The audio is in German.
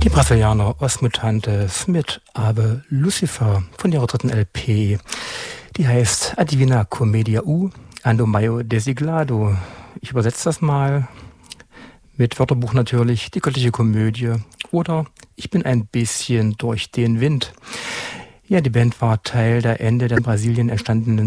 Die Brasilianer Os Mutantes mit Ave Lucifer von ihrer dritten LP. Die heißt A Divina Commedia U, Ando Maio Desiglado. Ich übersetze das mal mit Wörterbuch natürlich, die göttliche Komödie oder Ich bin ein bisschen durch den Wind. Ja, die Band war Teil der Ende der in Brasilien entstandenen